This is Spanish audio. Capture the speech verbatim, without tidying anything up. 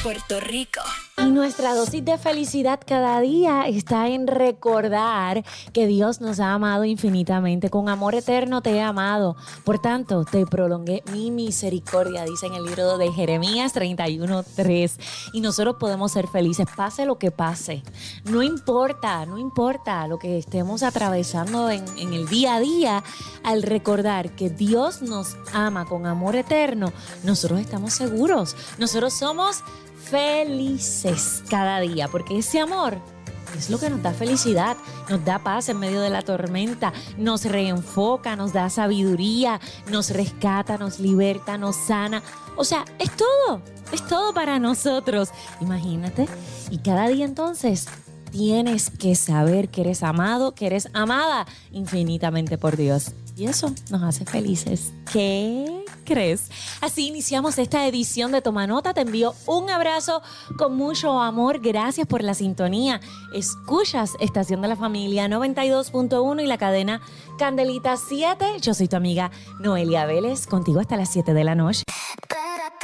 Puerto Rico. Y nuestra dosis de felicidad cada día está en recordar que Dios nos ha amado infinitamente. Con amor eterno te he amado. Por tanto, te prolongué mi misericordia, dice en el libro de Jeremías treinta y uno tres. Y nosotros podemos ser felices, pase lo que pase. No importa, no importa lo que estemos atravesando en, en el día a día. Al recordar que Dios nos ama con amor eterno, nosotros estamos seguros. Nosotros somos felices cada día, porque ese amor es lo que nos da felicidad, nos da paz en medio de la tormenta, nos reenfoca, nos da sabiduría, nos rescata, nos liberta, nos sana. O sea, es todo, es todo para nosotros. Imagínate. Y cada día entonces tienes que saber que eres amado, que eres amada infinitamente por Dios. Y eso nos hace felices. ¿Qué crees? Así iniciamos esta edición de Toma Nota. Te envío un abrazo con mucho amor. Gracias por la sintonía. Escuchas Estación de la Familia noventa y dos punto uno y la cadena Candelita siete. Yo soy tu amiga Noelia Vélez. Contigo hasta las siete de la noche.